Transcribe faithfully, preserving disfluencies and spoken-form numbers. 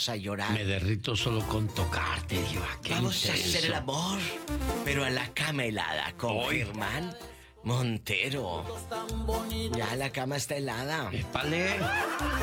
vamos a llorar. Me derrito solo con tocarte, diva. Qué Vamos intenso. a hacer el amor, pero a la cama helada con Hoy. Germán Montero. Ya la cama está helada. Épale.